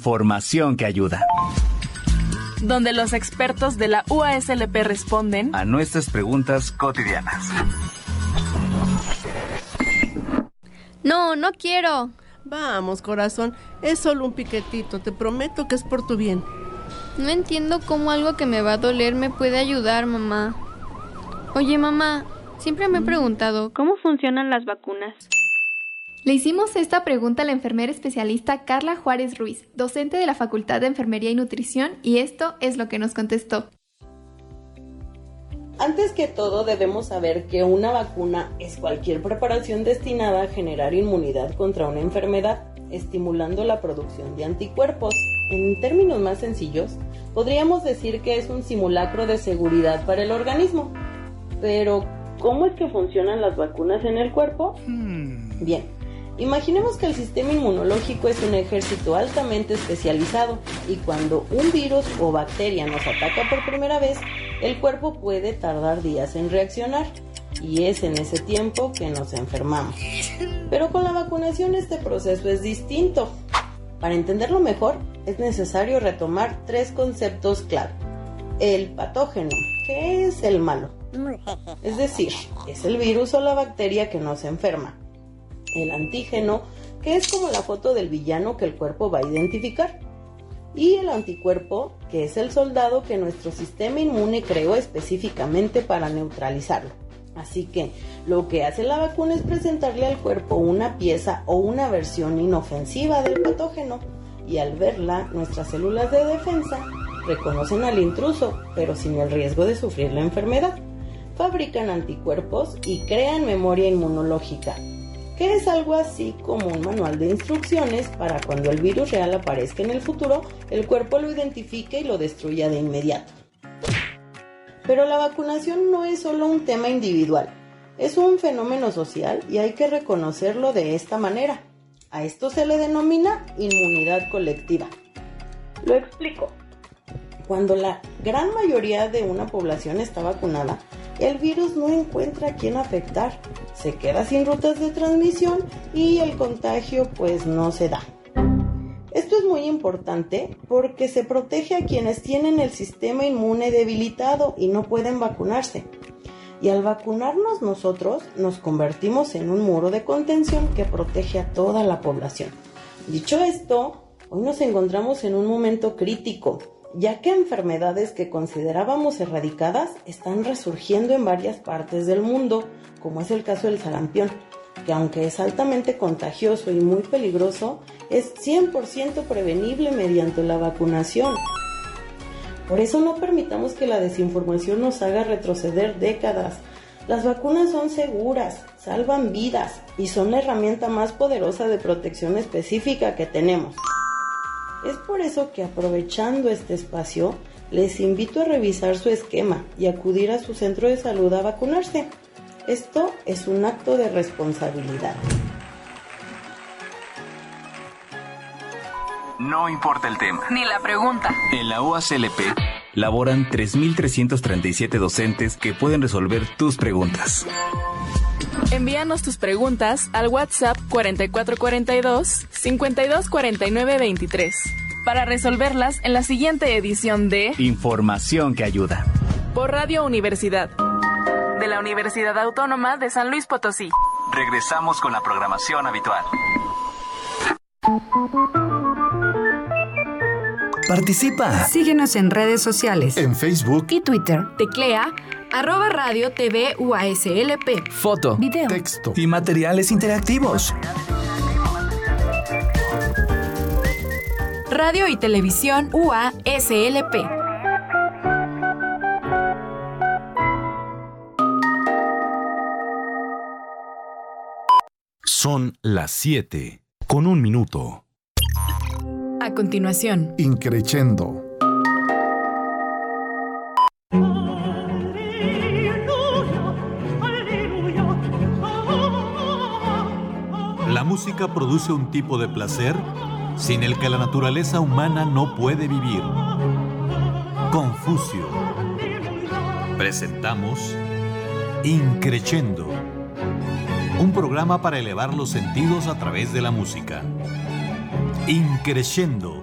Información que ayuda. Donde los expertos de la UASLP responden a nuestras preguntas cotidianas. No, no quiero. Vamos, corazón, es solo un piquetito, te prometo que es por tu bien. No entiendo cómo algo que me va a doler me puede ayudar, mamá. Oye, mamá, siempre me he preguntado, ¿cómo funcionan las vacunas? Le hicimos esta pregunta a la enfermera especialista Carla Juárez Ruiz, docente de la Facultad de Enfermería y Nutrición, y esto es lo que nos contestó. Antes que todo, debemos saber que una vacuna es cualquier preparación destinada a generar inmunidad contra una enfermedad, estimulando la producción de anticuerpos. En términos más sencillos, podríamos decir que es un simulacro de seguridad para el organismo. Pero, ¿cómo es que funcionan las vacunas en el cuerpo? Bien. Imaginemos que el sistema inmunológico es un ejército altamente especializado y cuando un virus o bacteria nos ataca por primera vez, el cuerpo puede tardar días en reaccionar y es en ese tiempo que nos enfermamos. Pero con la vacunación este proceso es distinto. Para entenderlo mejor, es necesario retomar 3 conceptos clave. El patógeno, que es el malo, es decir, es el virus o la bacteria que nos enferma. El antígeno, que es como la foto del villano que el cuerpo va a identificar. Y el anticuerpo, que es el soldado que nuestro sistema inmune creó específicamente para neutralizarlo. Así que lo que hace la vacuna es presentarle al cuerpo una pieza o una versión inofensiva del patógeno. Y al verla, nuestras células de defensa reconocen al intruso, pero sin el riesgo de sufrir la enfermedad. Fabrican anticuerpos y crean memoria inmunológica, que es algo así como un manual de instrucciones para cuando el virus real aparezca en el futuro, el cuerpo lo identifique y lo destruya de inmediato. Pero la vacunación no es solo un tema individual, es un fenómeno social y hay que reconocerlo de esta manera. A esto se le denomina inmunidad colectiva. Lo explico. Cuando la gran mayoría de una población está vacunada, el virus no encuentra a quién afectar, se queda sin rutas de transmisión y el contagio pues no se da. Esto es muy importante porque se protege a quienes tienen el sistema inmune debilitado y no pueden vacunarse. Y al vacunarnos nosotros nos convertimos en un muro de contención que protege a toda la población. Dicho esto, hoy nos encontramos en un momento crítico, ya que enfermedades que considerábamos erradicadas están resurgiendo en varias partes del mundo, como es el caso del sarampión, que aunque es altamente contagioso y muy peligroso, es 100% prevenible mediante la vacunación. Por eso no permitamos que la desinformación nos haga retroceder décadas. Las vacunas son seguras, salvan vidas y son la herramienta más poderosa de protección específica que tenemos. Es por eso que aprovechando este espacio, les invito a revisar su esquema y acudir a su centro de salud a vacunarse. Esto es un acto de responsabilidad. No importa el tema, ni la pregunta. En la UASLP laboran 3.337 docentes que pueden resolver tus preguntas. Envíanos tus preguntas al WhatsApp 4442-524923 para resolverlas en la siguiente edición de Información que ayuda. Por Radio Universidad, de la Universidad Autónoma de San Luis Potosí. Regresamos con la programación habitual. Participa. Síguenos en redes sociales. En Facebook y Twitter. Teclea @Radio TV UASLP. Foto, video, texto y materiales interactivos. Radio y Televisión UASLP. Son las 7:01. A continuación, Increchendo. La música produce un tipo de placer sin el que la naturaleza humana no puede vivir. Confucio. Presentamos Increchendo, un programa para elevar los sentidos a través de la música. Increchendo,